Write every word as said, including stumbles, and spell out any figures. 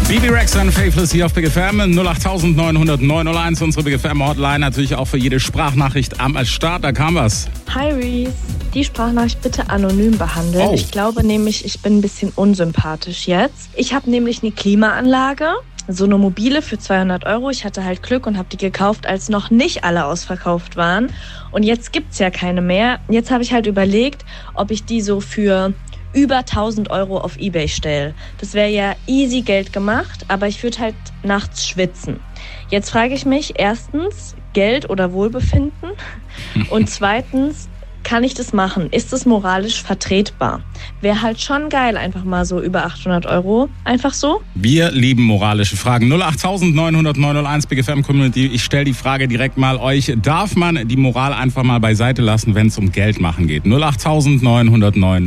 Bibi Rex und Faithless hier auf Big F M null acht neun null null neun null eins, unsere Big F M Hotline, natürlich auch für jede Sprachnachricht am Start. Da kam was. Hi Reese, die Sprachnachricht bitte anonym behandeln. Oh. Ich glaube nämlich, ich bin ein bisschen unsympathisch jetzt. Ich habe nämlich eine Klimaanlage, so eine mobile für zweihundert Euro. Ich hatte halt Glück und habe die gekauft, als noch nicht alle ausverkauft waren. Und jetzt gibt's ja keine mehr. Jetzt habe ich halt überlegt, ob ich die so für über tausend Euro auf eBay stelle. Das wäre ja easy Geld gemacht, aber ich würde halt nachts schwitzen. Jetzt frage ich mich, erstens, Geld oder Wohlbefinden? Und zweitens, kann ich das machen? Ist das moralisch vertretbar? Wäre halt schon geil, einfach mal so über achthundert Euro. Einfach so. Wir lieben moralische Fragen. null acht neun null null neun null eins Big F M Community. Ich stelle die Frage direkt mal euch. Darf man die Moral einfach mal beiseite lassen, wenn es um Geld machen geht? null acht neun null null neun